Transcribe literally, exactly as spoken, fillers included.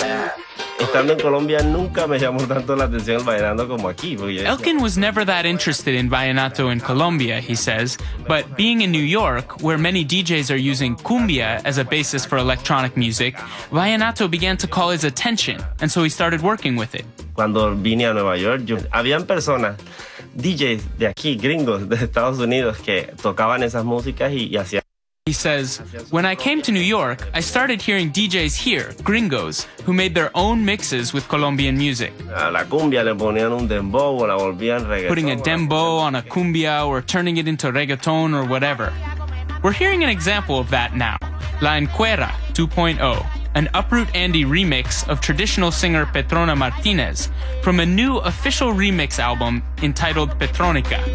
Estando en Colombia nunca me llamó tanto la atención el vallenato como aquí. Elkin was never that interested in vallenato in Colombia, he says, but being in New York, where many D Js are using cumbia as a basis for electronic music, vallenato began to call his attention, and so he started working with it. Cuando vine a Nueva York, yo, habían personas, D Js de aquí, gringos de Estados Unidos, que tocaban esas músicas y, y hacían. He says, when I came to New York, I started hearing D Js here, gringos, who made their own mixes with Colombian music. A la cumbia le ponían un dembow o la volvían reggaeton. Putting a dembow on a cumbia or turning it into reggaeton or whatever. We're hearing an example of that now. La Encuera two point oh, an Uproot Andy remix of traditional singer Petrona Martinez from a new official remix album entitled Petronica.